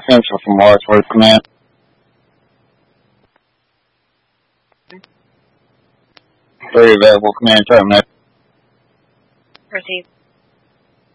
Central from Wadsworth Command. Very available, command terminate. Proceed.